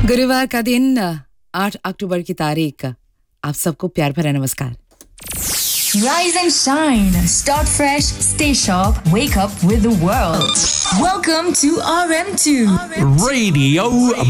गुरुवार का दिन 8 अक्टूबर की तारीख आप सबको प्यार भरा नमस्कार. Rise and shine. Start fresh. Stay sharp. Wake up with the world. Welcome to RM2 Radio